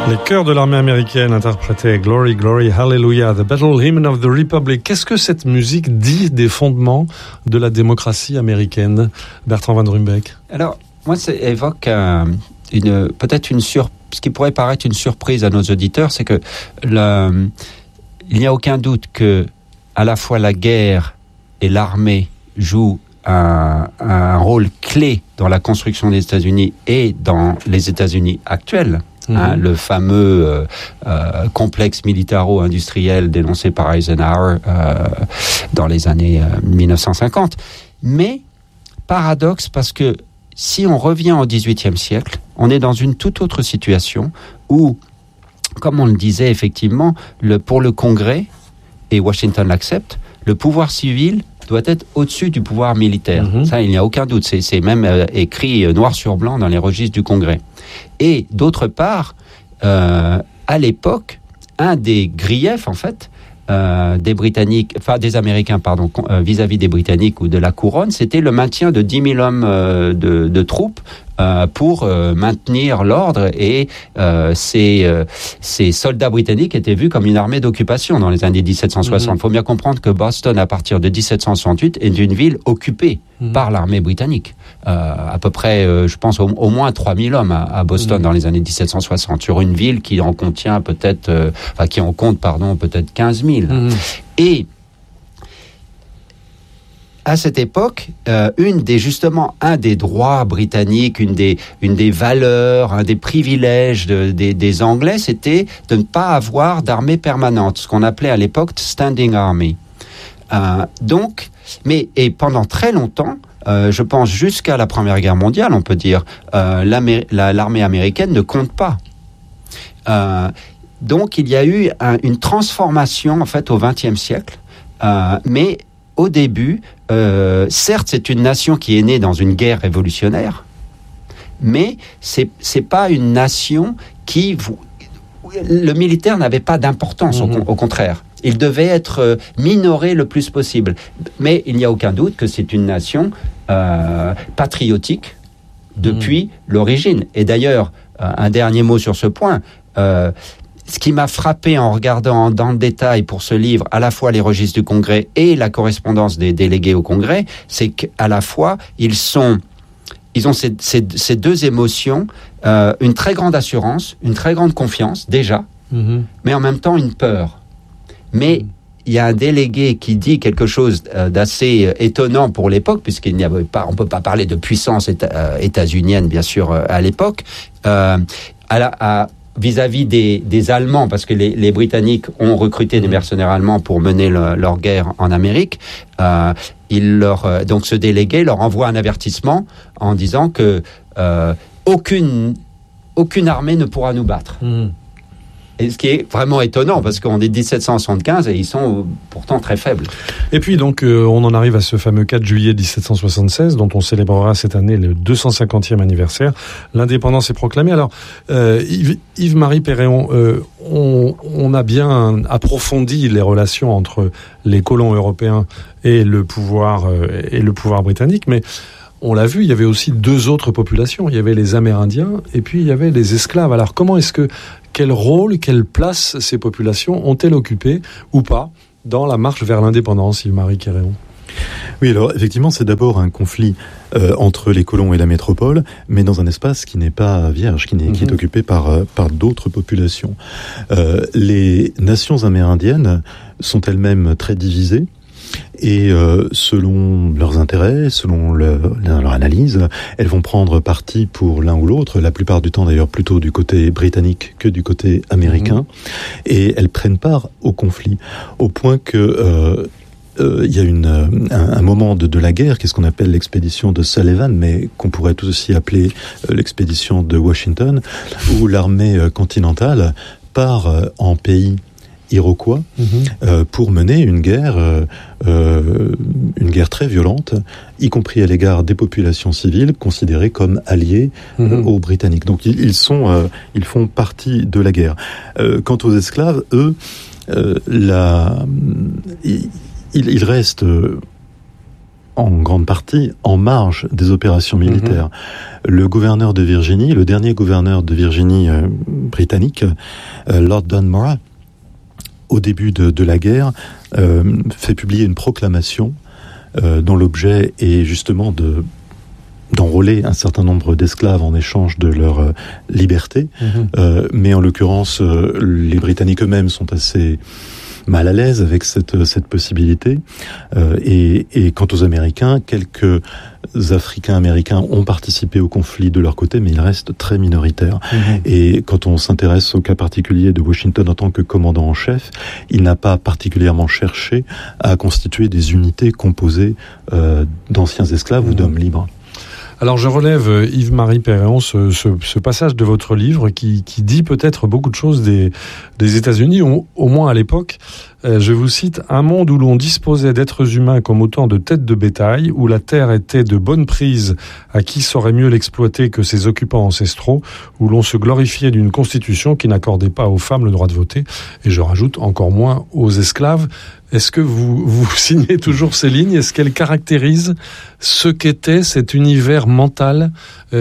Les chœurs de l'armée américaine interprétaient Glory, Glory, Hallelujah, The Battle Hymn of the Republic. Qu'est-ce que cette musique dit des fondements de la démocratie américaine, Bertrand Van Ruymbeck? Alors, moi, ça évoque ce qui pourrait paraître une surprise à nos auditeurs, c'est que il n'y a aucun doute que à la fois la guerre et l'armée jouent un rôle clé dans la construction des États-Unis et dans les États-Unis actuels. Le fameux complexe militaro-industriel dénoncé par Eisenhower dans les années 1950. Mais, paradoxe, parce que si on revient au XVIIIe siècle, on est dans une toute autre situation où, comme on le disait effectivement, pour le Congrès, et Washington l'accepte, le pouvoir civil doit être au-dessus du pouvoir militaire. Ça, il n'y a aucun doute. C'est même écrit noir sur blanc dans les registres du Congrès. Et d'autre part, à l'époque, un des griefs, en fait, des Américains, vis-à-vis des Britanniques ou de la couronne, c'était le maintien de 10 000 hommes de troupes pour maintenir l'ordre, et ces soldats britanniques étaient vus comme une armée d'occupation dans les années 1760. Il faut bien comprendre que Boston, à partir de 1768, est une ville occupée par l'armée britannique. À peu près, je pense, au moins 3 000 hommes à Boston dans les années 1760, sur une ville qui en compte peut-être 15 000. Et à cette époque, un des droits britanniques, une des valeurs, un des privilèges des Anglais, c'était de ne pas avoir d'armée permanente, ce qu'on appelait à l'époque standing army. Et pendant très longtemps, je pense jusqu'à la Première Guerre mondiale, on peut dire, l'armée américaine ne compte pas. Donc il y a eu une transformation en fait au XXe siècle, mais au début, certes, c'est une nation qui est née dans une guerre révolutionnaire, mais c'est pas une nation le militaire n'avait pas d'importance, au contraire. Il devait être minoré le plus possible. Mais il n'y a aucun doute que c'est une nation patriotique depuis l'origine. Et d'ailleurs, un dernier mot sur ce point, ce qui m'a frappé en regardant dans le détail pour ce livre, à la fois les registres du Congrès et la correspondance des délégués au Congrès, c'est qu'à la fois, ils ont ces deux émotions, une très grande assurance, une très grande confiance, déjà, mais en même temps une peur. Mais il y a un délégué qui dit quelque chose d'assez étonnant pour l'époque, puisqu'il n'y avait pas, on peut pas parler de puissance états-unienne, bien sûr, à l'époque, vis-à-vis des Allemands, parce que les Britanniques ont recruté des mercenaires allemands pour mener leur guerre en Amérique. Donc ce délégué leur envoie un avertissement en disant que aucune armée ne pourra nous battre. Et ce qui est vraiment étonnant, parce qu'on est 1775 et ils sont pourtant très faibles. Et puis donc, on en arrive à ce fameux 4 juillet 1776, dont on célébrera cette année le 250e anniversaire. L'indépendance est proclamée. Alors, Yves-Marie Perréon, on a bien approfondi les relations entre les colons européens et le pouvoir britannique, mais on l'a vu, il y avait aussi deux autres populations. Il y avait les Amérindiens et puis il y avait les esclaves. Alors quel rôle, quelle place ces populations ont-elles occupé ou pas dans la marche vers l'indépendance, Yves-Marie Perréon? Oui, alors effectivement, c'est d'abord un conflit entre les colons et la métropole, mais dans un espace qui n'est pas vierge, qui est occupé par d'autres populations. Les nations amérindiennes sont elles-mêmes très divisées. Et selon leurs intérêts, selon leur analyse, elles vont prendre parti pour l'un ou l'autre, la plupart du temps d'ailleurs plutôt du côté britannique que du côté américain, et elles prennent part au conflit, au point que il y a un moment de la guerre, qui est ce qu'on appelle l'expédition de Sullivan, mais qu'on pourrait tout aussi appeler l'expédition de Washington, où l'armée continentale part en pays Iroquois pour mener une guerre très violente, y compris à l'égard des populations civiles considérées comme alliées aux Britanniques. Donc ils font partie de la guerre. Quant aux esclaves, eux, ils restent en grande partie en marge des opérations militaires. Le gouverneur de Virginie, le dernier gouverneur de Virginie britannique, Lord Dunmore, au début de la guerre, fait publier une proclamation dont l'objet est justement d'enrôler un certain nombre d'esclaves en échange de leur liberté. Mais en l'occurrence, les Britanniques eux-mêmes sont assez mal à l'aise avec cette possibilité. Et quant aux Américains, quelques Africains-Américains ont participé au conflit de leur côté, mais ils restent très minoritaires. Et quand on s'intéresse au cas particulier de Washington en tant que commandant en chef, il n'a pas particulièrement cherché à constituer des unités composées d'anciens esclaves ou d'hommes libres. Alors je relève, Yves-Marie Perréon, ce passage de votre livre qui dit peut-être beaucoup de choses des États-Unis, au moins à l'époque. Je vous cite: « Un monde où l'on disposait d'êtres humains comme autant de têtes de bétail, où la terre était de bonne prise à qui saurait mieux l'exploiter que ses occupants ancestraux, où l'on se glorifiait d'une constitution qui n'accordait pas aux femmes le droit de voter, et je rajoute encore moins aux esclaves. » Est-ce que vous signez toujours ces lignes? Est-ce qu'elles caractérisent ce qu'était cet univers mental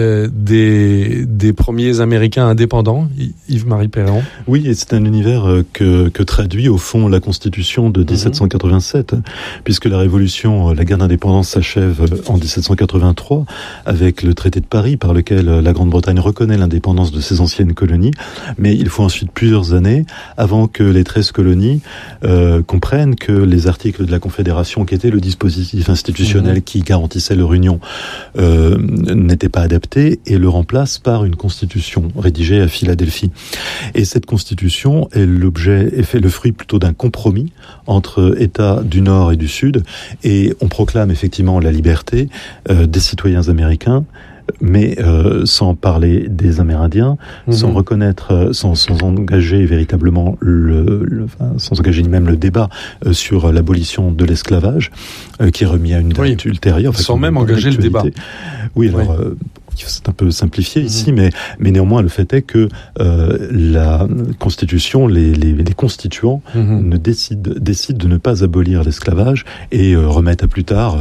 des premiers Américains indépendants, Yves-Marie Perréon? Oui, et c'est un univers que traduit au fond la Constitution de 1787, puisque la guerre d'indépendance s'achève en 1783 avec le traité de Paris par lequel la Grande-Bretagne reconnaît l'indépendance de ses anciennes colonies, mais il faut ensuite plusieurs années avant que les 13 colonies comprennent que les articles de la Confédération, qui étaient le dispositif institutionnel qui garantissait leur union, n'étaient pas adaptés et le remplacent par une constitution rédigée à Philadelphie. Et cette constitution est le fruit plutôt d'un compromis entre États du Nord et du Sud, et on proclame effectivement la liberté des citoyens américains, mais sans parler des Amérindiens, sans reconnaître, sans engager véritablement sans engager ni même le débat sur l'abolition de l'esclavage, qui est remis à une date ultérieure. Sans même engager le débat. Oui, alors c'est un peu simplifié ici, mais néanmoins le fait est que la Constitution, les constituants décident de ne pas abolir l'esclavage et remettent à plus tard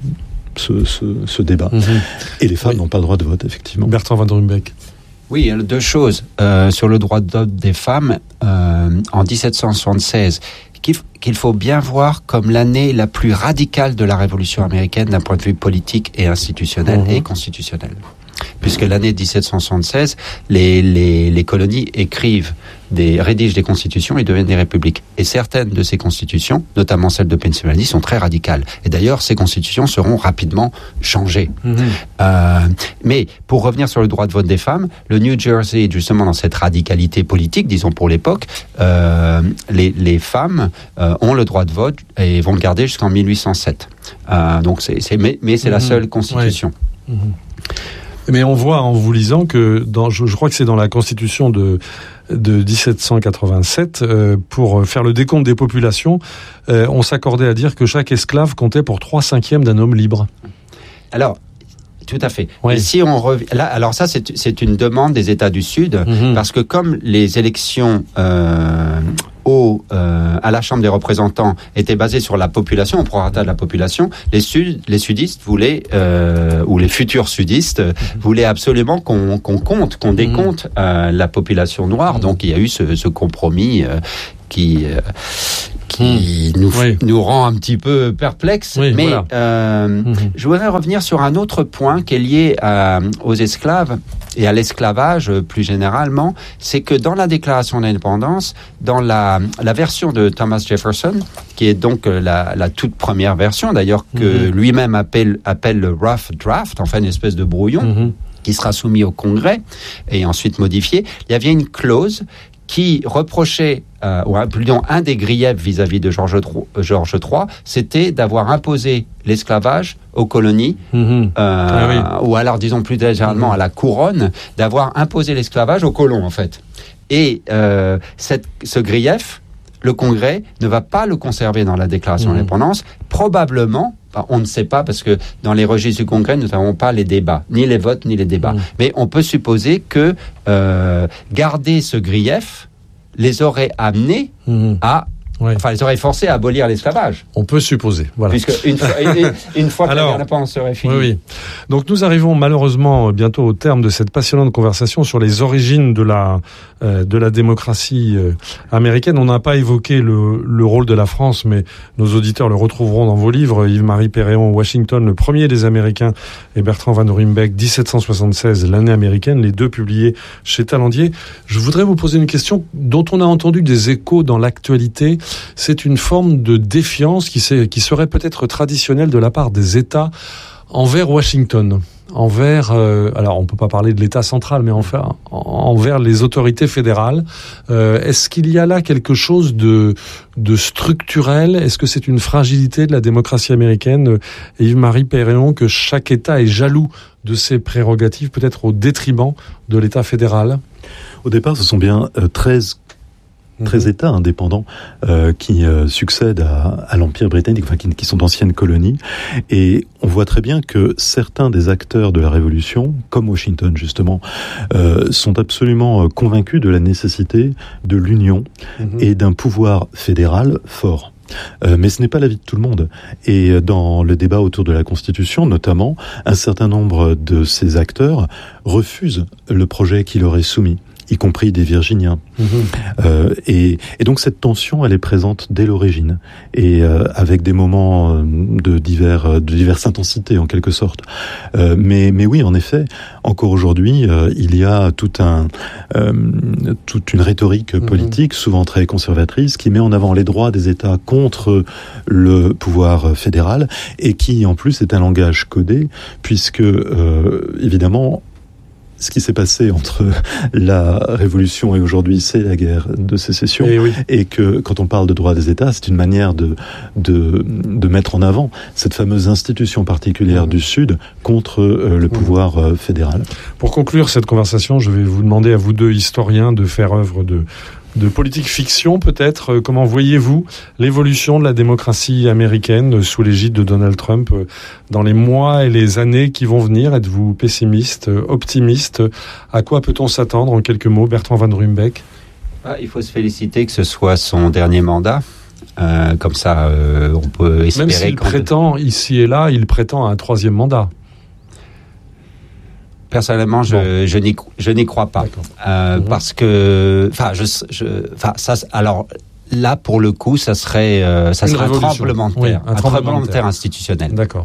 ce débat. Et les femmes n'ont pas le droit de vote, effectivement. Bertrand Van Rumbeke. Oui, deux choses. Sur le droit de vote des femmes, en 1776, qu'il faut bien voir comme l'année la plus radicale de la Révolution américaine d'un point de vue politique et institutionnel et constitutionnel. Puisque l'année 1776, les colonies rédigent des constitutions et deviennent des républiques. Et certaines de ces constitutions, notamment celle de Pennsylvanie, sont très radicales. Et d'ailleurs, ces constitutions seront rapidement changées. Mais pour revenir sur le droit de vote des femmes, le New Jersey, justement dans cette radicalité politique, disons pour l'époque, les femmes ont le droit de vote et vont le garder jusqu'en 1807. Donc mais c'est la seule constitution. Mais on voit en vous lisant que je crois que c'est dans la Constitution de 1787, pour faire le décompte des populations, on s'accordait à dire que chaque esclave comptait pour 3/5 d'un homme libre. Alors, tout à fait. Et si on revient là, alors ça c'est une demande des États du Sud, parce que comme les élections à la Chambre des représentants étaient basées sur la population, au prorata de la population, les sudistes voulaient, ou les futurs sudistes voulaient absolument qu'on décompte la population noire. Donc il y a eu ce compromis qui nous rend un petit peu perplexes. Mais voilà. Je voudrais revenir sur un autre point qui est lié aux esclaves et à l'esclavage plus généralement. C'est que dans la Déclaration d'indépendance, dans la version de Thomas Jefferson, qui est donc la toute première version, d'ailleurs, que lui-même appelle le rough draft, enfin une espèce de brouillon, qui sera soumis au Congrès et ensuite modifié, il y avait une clause qui reprochait, un des griefs vis-à-vis de George III, c'était d'avoir imposé l'esclavage aux colonies, ou alors, disons plus généralement à la couronne, d'avoir imposé l'esclavage aux colons, en fait. Et ce grief, le Congrès ne va pas le conserver dans la Déclaration d'indépendance, probablement. On ne sait pas, parce que dans les registres du Congrès, nous n'avons pas les débats, ni les votes, ni les débats. Mais on peut supposer que garder ce grief les aurait amenés à Ouais. Enfin, ils auraient forcé à abolir l'esclavage. On peut supposer. Voilà. Puisque une fois que la guerre indépendance serait finie. Oui. Donc nous arrivons malheureusement bientôt au terme de cette passionnante conversation sur les origines de la démocratie américaine. On n'a pas évoqué le rôle de la France, mais nos auditeurs le retrouveront dans vos livres. Yves-Marie Péréon, Washington, le premier des Américains, et Bertrand Van Ruymbeck, 1776, l'année américaine, les deux publiés chez Talandier. Je voudrais vous poser une question dont on a entendu des échos dans l'actualité. C'est une forme de défiance qui serait peut-être traditionnelle de la part des États envers Washington, alors on peut pas parler de l'État central, mais envers les autorités fédérales. Est-ce qu'il y a là quelque chose de structurel? Est-ce que c'est une fragilité de la démocratie américaine, Yves-Marie Péréon, que chaque État est jaloux de ses prérogatives, peut-être au détriment de l'État fédéral? Au départ, ce sont bien 13 États indépendants qui succèdent à l'Empire britannique, enfin qui sont d'anciennes colonies. Et on voit très bien que certains des acteurs de la Révolution, comme Washington justement, sont absolument convaincus de la nécessité de l'union et d'un pouvoir fédéral fort. Mais ce n'est pas l'avis de tout le monde. Et dans le débat autour de la Constitution, notamment, un certain nombre de ces acteurs refusent le projet qui leur est soumis, y compris des Virginiens. Et donc cette tension, elle est présente dès l'origine, et avec des moments de diverses intensités en quelque sorte. Mais oui, en effet, encore aujourd'hui, il y a toute une rhétorique politique, souvent très conservatrice, qui met en avant les droits des États contre le pouvoir fédéral, et qui en plus est un langage codé, puisque évidemment, ce qui s'est passé entre la Révolution et aujourd'hui, c'est la guerre de sécession. Et que quand on parle de droit des États, c'est une manière de mettre en avant cette fameuse institution particulière du Sud contre le pouvoir fédéral. Pour conclure cette conversation, je vais vous demander à vous deux historiens de faire œuvre de politique fiction peut-être. Comment voyez-vous l'évolution de la démocratie américaine sous l'égide de Donald Trump dans les mois et les années qui vont venir? Êtes-vous pessimiste, optimiste? À quoi peut-on s'attendre en quelques mots, Bertrand Van Ruymbeck? Il faut se féliciter que ce soit son dernier mandat. Comme ça, on peut espérer... Même s'il prétend, ici et là, il prétend à un troisième mandat. Personnellement, je n'y crois pas, parce que, alors là pour le coup, ça serait un tremblement de terre, un tremblement de terre institutionnel. D'accord.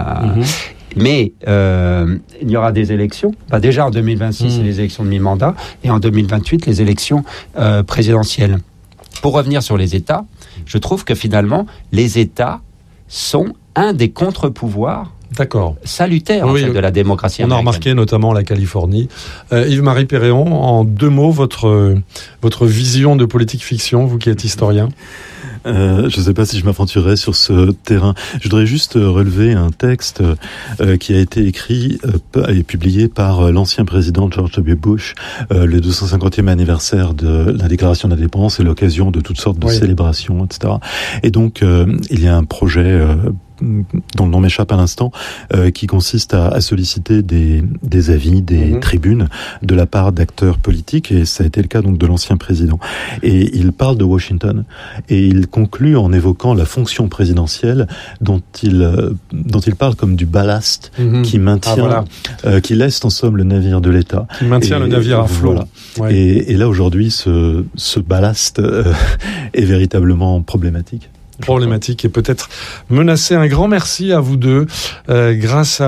Mais il y aura des élections. Déjà en 2026, c'est les élections de mi-mandat, et en 2028, les élections présidentielles. Pour revenir sur les États, je trouve que finalement, les États sont un des contre-pouvoirs salutaire de la démocratie américaine. On a remarqué notamment la Californie. Yves-Marie Péréon, en 2 mots, votre vision de politique fiction, vous qui êtes historien. Je ne sais pas si je m'aventurerai sur ce terrain. Je voudrais juste relever un texte qui a été écrit et publié par l'ancien président George W. Bush, le 250e anniversaire de la déclaration d'indépendance et l'occasion de toutes sortes de célébrations, etc. Et donc, il y a un projet dont le nom m'échappe à l'instant, qui consiste à solliciter des avis, des tribunes de la part d'acteurs politiques, et ça a été le cas donc de l'ancien président. Et il parle de Washington, et il conclut en évoquant la fonction présidentielle dont il parle comme du ballast qui maintient, qui laisse en somme le navire de l'État. Qui maintient le navire à flot. Voilà. Et là aujourd'hui, ce ballast est véritablement problématique. Et peut-être menacé. Un grand merci à vous deux. Grâce à